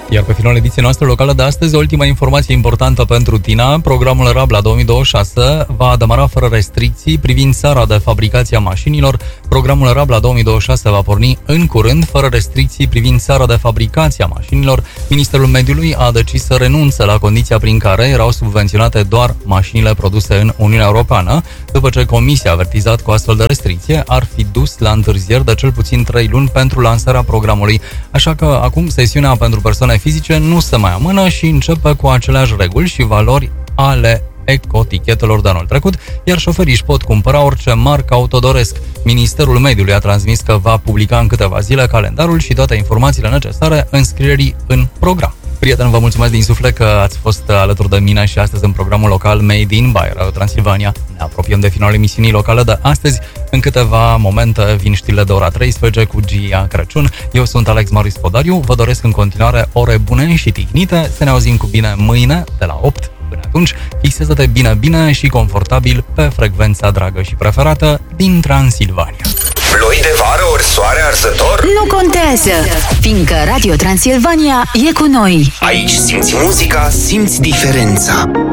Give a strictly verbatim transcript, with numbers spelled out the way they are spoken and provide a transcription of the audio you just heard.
Iar pe finalul ediției noastre locală de astăzi, ultima informație importantă pentru tine. Programul Rabla două mii douăzeci și șase va demara fără restricții privind țara de fabricație a mașinilor. Programul Rabla două mii douăzeci și șase va porni în curând fără restricții privind țara de fabricație a mașinilor. Ministerul Mediului a decis să renunțe la condiția prin care erau subvenționate doar mașinile produse în Uniunea Europeană, după ce Comisia a avertizat că o astfel de restricție ar fi dus la întârzieri de cel puțin trei luni pentru lansarea programului. Așa că acum sesiunea pentru persoane fizice nu se mai amână și începe cu aceleași reguli și valori ale ecotichetelor de anul trecut, iar șoferii își pot cumpăra orice marcă auto doresc. Ministerul Mediului a transmis că va publica în câteva zile calendarul și toate informațiile necesare înscrierii în program. Prieteni, vă mulțumesc din suflet că ați fost alături de mine și astăzi în programul local Made in by Radio Transilvania. Ne apropiem de finalul emisiunii locale de astăzi. În câteva momente vin știrile de ora treisprezece cu Gia Crăciun. Eu sunt Alex Marius Podariu. Vă doresc în continuare ore bune și tihnite. Să ne auzim cu bine mâine de la opt. Până atunci, fixează-te bine, bine și confortabil pe frecvența dragă și preferată din Transilvania. Ploi de vară ori soare arzător? Nu contează, fiindcă Radio Transilvania e cu noi. Aici simți muzica, simți diferența.